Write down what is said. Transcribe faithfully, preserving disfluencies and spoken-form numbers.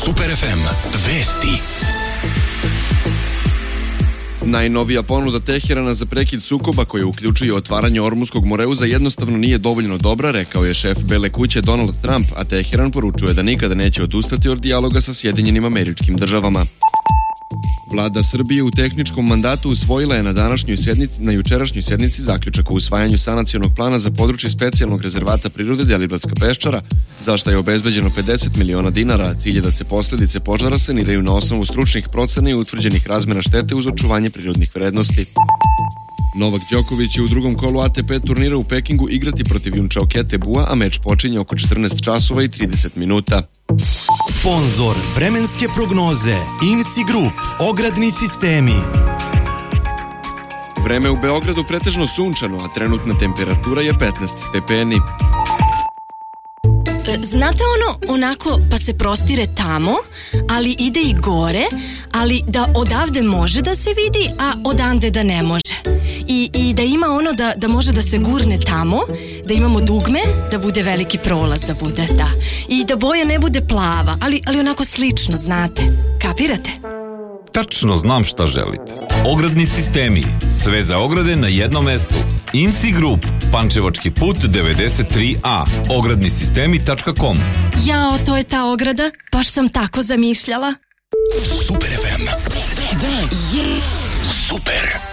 Super ef em vesti. Najnovija ponuda Teherana za prekid sukoba koja uključuje otvaranje Ormuskog moreuza jednostavno nije dovoljno dobra, rekao je šef Bele kuće Donald Trump, a Teheran poručuje da nikada neće odustati od dijaloga sa Sjedinjenim Američkim Državama. Vlada Srbije u tehničkom mandatu usvojila je na današnjoj sjednici, na jučerašnjoj sjednici zaključak o usvajanju sanacionog plana za područje specijalnog rezervata prirode Deliblatska peščara, za što je obezbeđeno pedeset miliona dinara, a cilj je da se posljedice požara saniraju na osnovu stručnih procena i utvrđenih razmjera štete uz očuvanje prirodnih vrednosti. Novak Đoković je u drugom kolu A T P turnira u Pekingu igrati protiv Junčaoke Tebua, a meč počinje oko četrnaest časova i trideset minuta. Sponzor vremenske prognoze I N S I Group, ogradni sistemi. Vreme u Beogradu pretežno sunčano, a trenutna temperatura je petnaest stepeni. Znate ono, onako pa se prostire tamo, ali ide i gore, ali da odavde može da se vidi, a odande da ne može. I, i da ima ono da, da može da se gurne tamo, da imamo dugme, da bude veliki prolaz, da bude, da. I da boja ne bude plava, ali, ali onako slično, znate. Kapirate? Tačno znam šta želite. Ogradni sistemi. Sve za ograde na jednom mestu. I N S I Group. Pančevački put devedeset tri A. ogradni sistemi tačka com. Jao, to je ta ograda. Baš sam tako zamišljala. Super ef em. Sve je super.